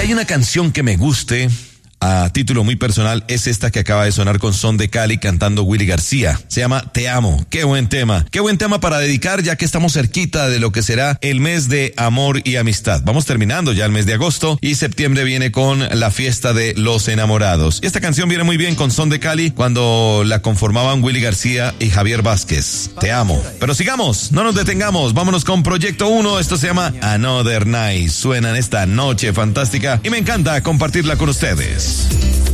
hay una canción que me guste, a título muy personal, es esta que acaba de sonar con Son de Cali cantando Willy García. Se llama Te Amo. Qué buen tema. Qué buen tema para dedicar, ya que estamos cerquita de lo que será el mes de amor y amistad. Vamos terminando ya el mes de agosto y septiembre viene con la fiesta de los enamorados. Y esta canción viene muy bien con Son de Cali cuando la conformaban Willy García y Javier Vázquez. Te amo. Pero sigamos, no nos detengamos. Vámonos con Proyecto 1. Esto se llama Another Night. Suena en esta noche fantástica y me encanta compartirla con ustedes.